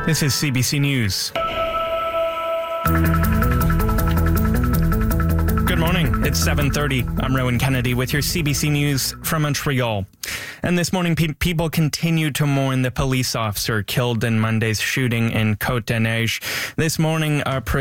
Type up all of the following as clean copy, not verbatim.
This is CBC News. Good morning. It's 7:30. I'm Rowan Kennedy with your CBC News from Montreal. And this morning, people continue to mourn the police officer killed in Monday's shooting in Côte-des-Neiges. This morning,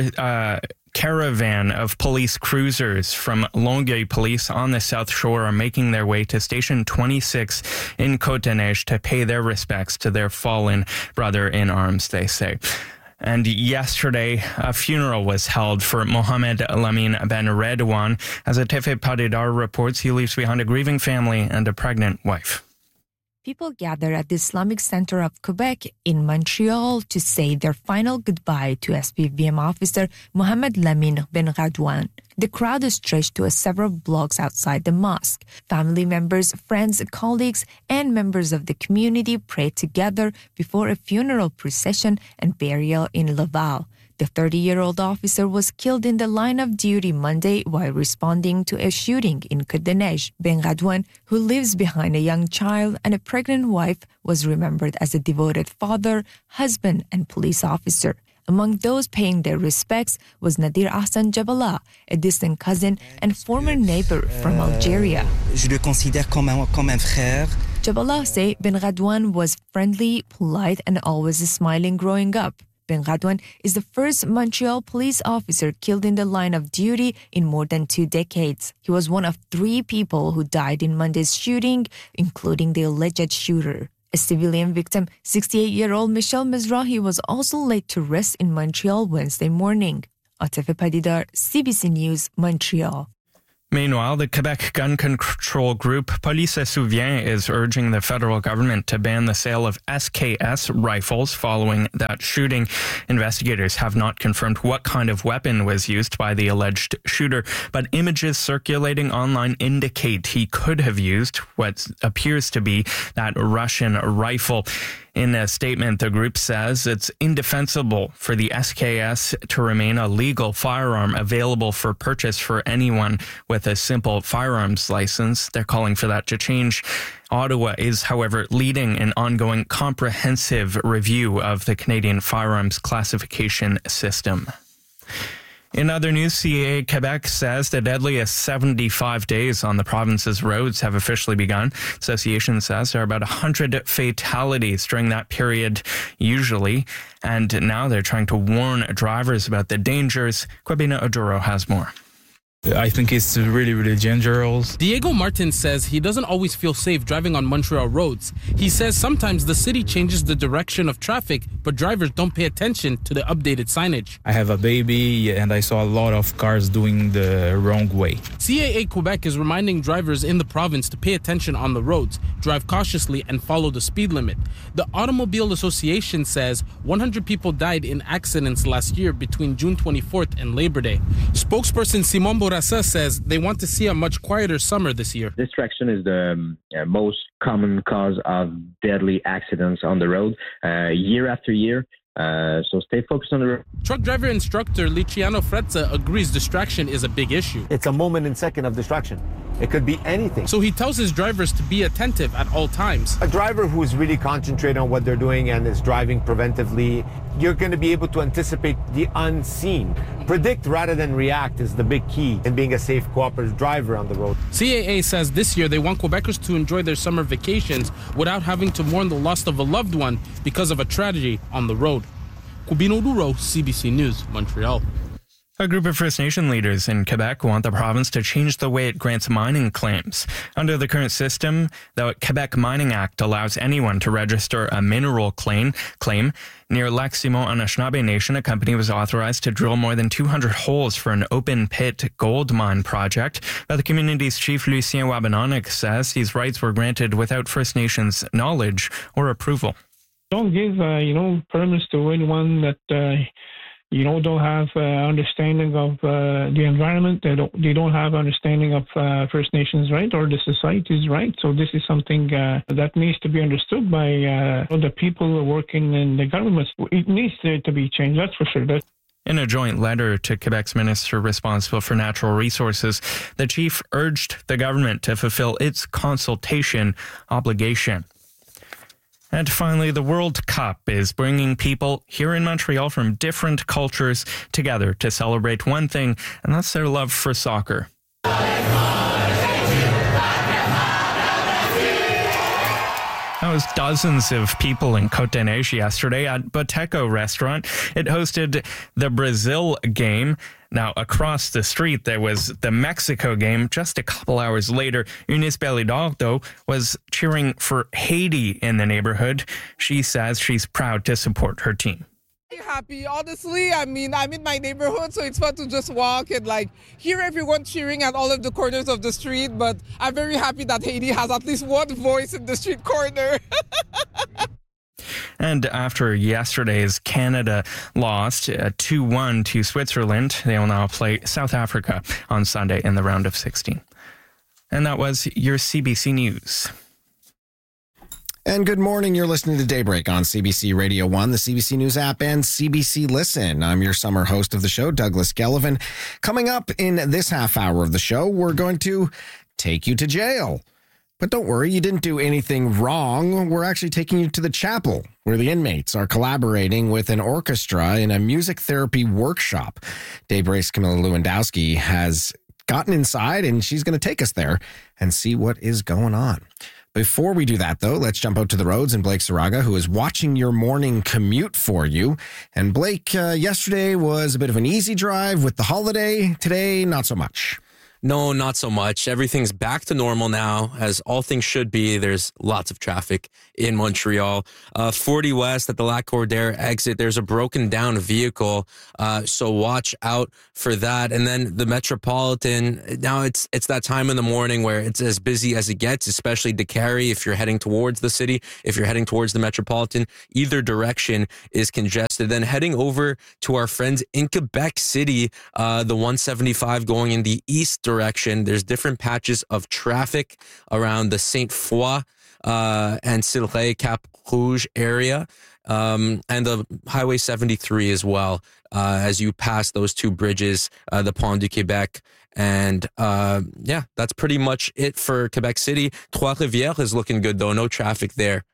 a caravan of police cruisers from Longueuil Police on the South Shore are making their way to Station 26 in Côte-des-Neiges to pay their respects to their fallen brother in arms, they say. And yesterday, a funeral was held for Mohamed Lamine Ben Redouane. As Atife Padidar reports, he leaves behind a grieving family and a pregnant wife. People gather at the Islamic Center of Quebec in Montreal to say their final goodbye to SPVM officer Mohamed Lamine Ben Redouane. The crowd is stretched to several blocks outside the mosque. Family members, friends, colleagues, and members of the community pray together before a funeral procession and burial in Laval. The 30-year-old officer was killed in the line of duty Monday while responding to a shooting in Côte-des-Neiges. Ben Redouane, who lives behind a young child and a pregnant wife, was remembered as a devoted father, husband, and police officer. Among those paying their respects was Nadir Hassan Jabala, a distant cousin and former neighbor from Algeria. Je le considère comme un frère. Jabala say Ben Redouane was friendly, polite, and always smiling growing up. Ben Redouane is the first Montreal police officer killed in the line of duty in more than 2 decades. He was one of 3 people who died in Monday's shooting, including the alleged shooter. A civilian victim, 68-year-old Michel Mizrahi, was also laid to rest in Montreal Wednesday morning. Atife Padidar, CBC News, Montreal. Meanwhile, the Quebec gun control group Police Souvient is urging the federal government to ban the sale of SKS rifles following that shooting. Investigators have not confirmed what kind of weapon was used by the alleged shooter, but images circulating online indicate he could have used what appears to be that Russian rifle. In a statement, the group says it's indefensible for the SKS to remain a legal firearm available for purchase for anyone with a simple firearms license. They're calling for that to change. Ottawa is, however, leading an ongoing comprehensive review of the Canadian firearms classification system. In other news, CAA Quebec says the deadliest 75 days on the province's roads have officially begun. Association says there are about 100 fatalities during that period usually, and now they're trying to warn drivers about the dangers. Kwabena Oduro has more. I think it's really, really dangerous. Diego Martin says he doesn't always feel safe driving on Montreal roads. He says sometimes the city changes the direction of traffic, but drivers don't pay attention to the updated signage. I have a baby and I saw a lot of cars doing the wrong way. CAA Quebec is reminding drivers in the province to pay attention on the roads, drive cautiously, and follow the speed limit. The Automobile Association says 100 people died in accidents last year between June 24th and Labor Day. Spokesperson Simon Bourassa says they want to see a much quieter summer this year. Distraction is the most common cause of deadly accidents on the road year after year. So stay focused on the road. Truck driver instructor Luciano Frezza agrees distraction is a big issue. It's a moment and second of distraction. It could be anything. So he tells his drivers to be attentive at all times. A driver who is really concentrating on what they're doing and is driving preventively, you're going to be able to anticipate the unseen. Predict rather than react is the big key in being a safe, cooperative driver on the road. CAA says this year they want Quebecers to enjoy their summer vacations without having to mourn the loss of a loved one because of a tragedy on the road. Kubino Duro, CBC News, Montreal. A group of First Nation leaders in Quebec want the province to change the way it grants mining claims. Under the current system, the Quebec Mining Act allows anyone to register a mineral claim. Near Lac-Simon-Anishinaabe Nation, a company was authorized to drill more than 200 holes for an open-pit gold mine project. But the community's chief, Lucien Wabanonik, says these rights were granted without First Nations knowledge or approval. Don't give, permits to anyone that... don't have understanding of the environment. They don't have understanding of First Nations right or the society's right. So this is something that needs to be understood by the people working in the government. It needs to be changed, that's for sure. In a joint letter to Quebec's minister responsible for natural resources, the chief urged the government to fulfill its consultation obligation. And finally, the World Cup is bringing people here in Montreal from different cultures together to celebrate one thing, and that's their love for soccer. That was dozens of people in Côte-des-Neiges yesterday at Boteco restaurant. It hosted the Brazil game. Now, across the street, there was the Mexico game. Just a couple hours later, Eunice Bellidor, though, was cheering for Haiti in the neighborhood. She says she's proud to support her team. Happy, honestly. I mean, I'm in my neighborhood, so it's fun to just walk and hear everyone cheering at all of the corners of the street. But I'm very happy that Haiti has at least one voice in the street corner. And after yesterday's Canada lost 2-1 to Switzerland, they will now play South Africa on Sunday in the round of 16. And that was your CBC News. And good morning. You're listening to Daybreak on CBC Radio 1, the CBC News app, and CBC Listen. I'm your summer host of the show, Douglas Gellivan. Coming up in this half hour of the show, we're going to take you to jail. But don't worry, you didn't do anything wrong. We're actually taking you to the chapel, where the inmates are collaborating with an orchestra in a music therapy workshop. Daybreak's Camilla Lewandowski has gotten inside, and she's going to take us there and see what is going on. Before we do that, though, let's jump out to the roads and Blake Saraga, who is watching your morning commute for you. And Blake, yesterday was a bit of an easy drive with the holiday. Today, not so much. No, not so much. Everything's back to normal now, as all things should be. There's lots of traffic in Montreal. 40 West at the Lac-Cordaire exit, there's a broken down vehicle, so watch out for that. And then the Metropolitan, now it's that time in the morning where it's as busy as it gets, especially Décarie if you're heading towards the city. If you're heading towards the Metropolitan, either direction is congested. Then heading over to our friends in Quebec City, the 175 going in the east direction. There's different patches of traffic around the Sainte-Foy and Silray Cap Rouge area, and the Highway 73 as well, as you pass those two bridges, the Pont du Québec. And that's pretty much it for Quebec City. Trois-Rivières is looking good, though. No traffic there.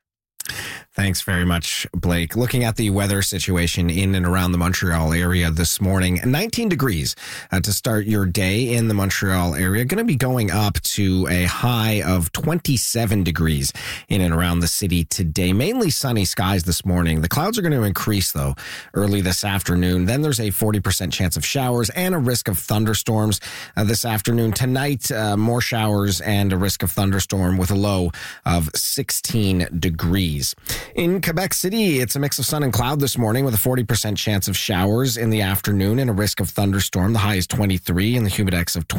Thanks very much, Blake. Looking at the weather situation in and around the Montreal area this morning, 19 degrees to start your day in the Montreal area. Going to be going up to a high of 27 degrees in and around the city today. Mainly sunny skies this morning. The clouds are going to increase, though, early this afternoon. Then there's a 40% chance of showers and a risk of thunderstorms this afternoon. Tonight, more showers and a risk of thunderstorm with a low of 16 degrees. In Quebec City, it's a mix of sun and cloud this morning with a 40% chance of showers in the afternoon and a risk of thunderstorm. The high is 23 and the humidex of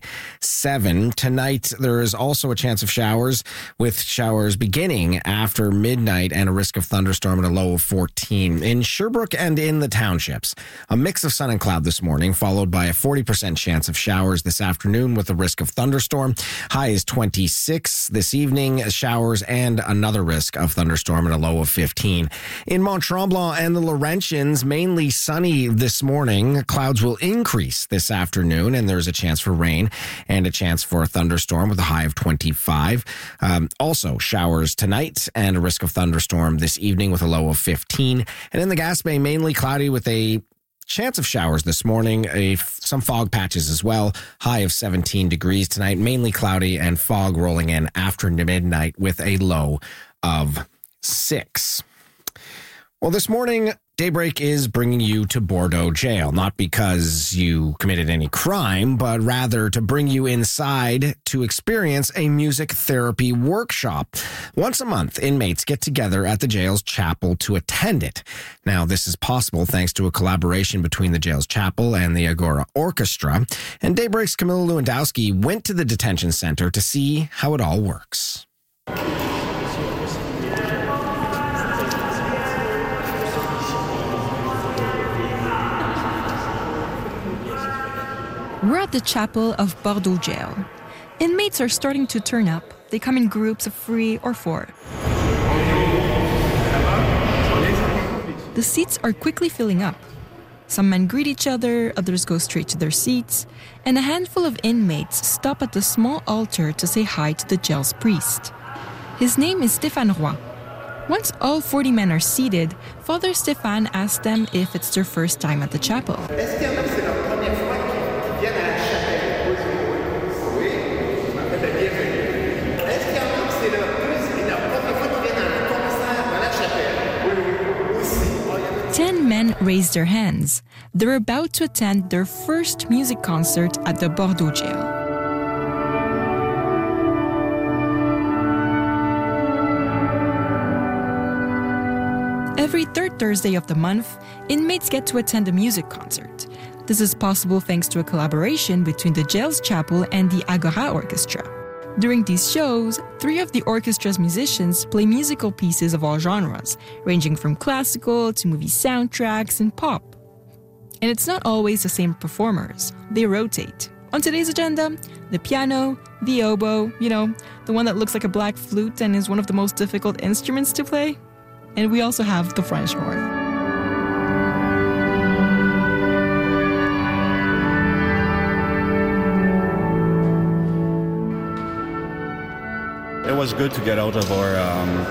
27. Tonight, there is also a chance of showers with showers beginning after midnight and a risk of thunderstorm and a low of 14. In Sherbrooke and in the townships, a mix of sun and cloud this morning, followed by a 40% chance of showers this afternoon with a risk of thunderstorm. High is 26 this evening, showers and another risk of thunderstorm and a low of 15. In Mont-Tremblant and the Laurentians, mainly sunny this morning. Clouds will increase this afternoon, and there's a chance for rain and a chance for a thunderstorm with a high of 25. Also, showers tonight and a risk of thunderstorm this evening with a low of 15. And in the Gaspé, mainly cloudy with a chance of showers this morning, some fog patches as well. High of 17 degrees tonight, mainly cloudy and fog rolling in after midnight with a low of 6. Well, this morning, Daybreak is bringing you to Bordeaux Jail, not because you committed any crime, but rather to bring you inside to experience a music therapy workshop. Once a month, inmates get together at the jail's chapel to attend it. Now, this is possible thanks to a collaboration between the jail's chapel and the Agora Orchestra. And Daybreak's Camilla Lewandowski went to the detention center to see how it all works. We're at the chapel of Bordeaux Jail. Inmates are starting to turn up. They come in groups of 3 or 4. The seats are quickly filling up. Some men greet each other, others go straight to their seats, and a handful of inmates stop at the small altar to say hi to the jail's priest. His name is Stéphane Roy. Once all 40 men are seated, Father Stéphane asks them if it's their first time at the chapel. Ten men raise their hands. They're about to attend their first music concert at the Bordeaux jail. Every third Thursday of the month, inmates get to attend a music concert. This is possible thanks to a collaboration between the jail's chapel and the Agora Orchestra. During these shows, 3 of the orchestra's musicians play musical pieces of all genres, ranging from classical to movie soundtracks and pop. And it's not always the same performers. They rotate. On today's agenda, the piano, the oboe, the one that looks like a black flute and is one of the most difficult instruments to play. And we also have the French horn. It was good to get out of our,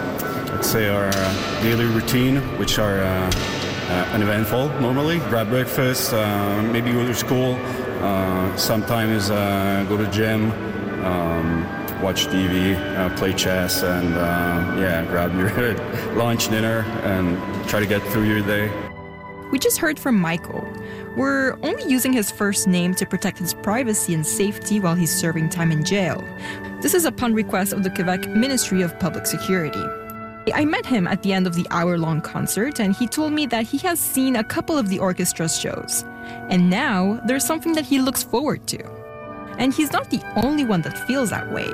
our daily routine, which are uneventful normally. Grab breakfast, maybe go to school, sometimes go to the gym, watch TV, play chess, and grab your lunch, dinner, and try to get through your day. We just heard from Michael. We're only using his first name to protect his privacy and safety while he's serving time in jail. This is upon request of the Quebec Ministry of Public Security. I met him at the end of the hour-long concert, and he told me that he has seen a couple of the orchestra's shows. And now there's something that he looks forward to. And he's not the only one that feels that way.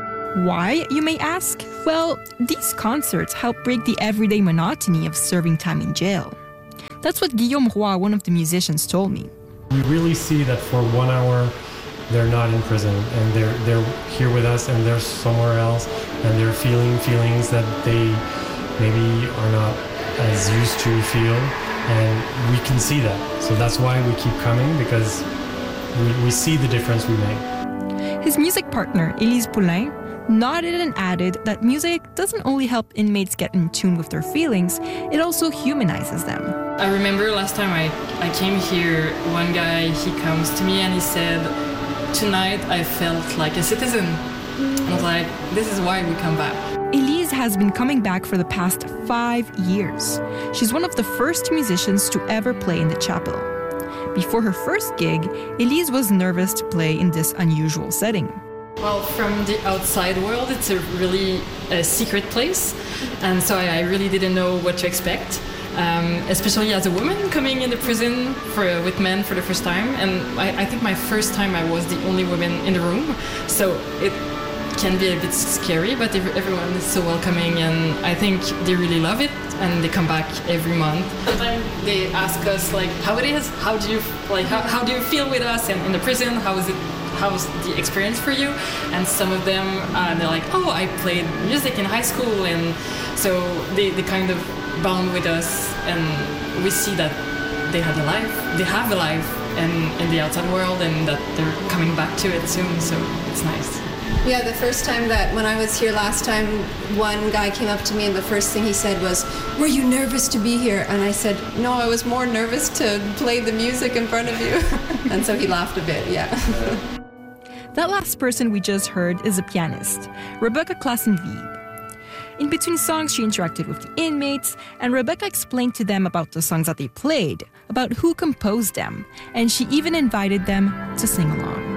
Why, you may ask? Well, these concerts help break the everyday monotony of serving time in jail. That's what Guillaume Roy, one of the musicians, told me. We really see that for 1 hour, they're not in prison, and they're here with us, and they're somewhere else, and they're feeling feelings that they maybe are not as used to feel, and we can see that. So that's why we keep coming, because we see the difference we make. His music partner, Élise Poulain, nodded and added that music doesn't only help inmates get in tune with their feelings, it also humanizes them. I remember last time I came here, one guy, he comes to me and he said, "Tonight I felt like a citizen." I was like, this is why we come back. Élise has been coming back for the past 5 years. She's one of the first musicians to ever play in the chapel. Before her first gig, Élise was nervous to play in this unusual setting. Well, from the outside world, it's a really secret place, and so I really didn't know what to expect, especially as a woman coming in the prison with men for the first time. And I think my first time I was the only woman in the room, so it can be a bit scary, but everyone is so welcoming, and I think they really love it, and they come back every month. Sometimes they ask us like how it is, how do you feel with us and in the prison, how's the experience for you? And some of them they're like, oh, I played music in high school, and so they kind of bond with us, and we see that they have a life in the outside world, and that they're coming back to it soon, so it's nice. Yeah, the first time when I was here last time, one guy came up to me and the first thing he said was, "Were you nervous to be here?" And I said, "No, I was more nervous to play the music in front of you." And so he laughed a bit, yeah. That last person we just heard is a pianist, Rebecca Klassenwiebe. In between songs, she interacted with the inmates, and Rebecca explained to them about the songs that they played, about who composed them, and she even invited them to sing along.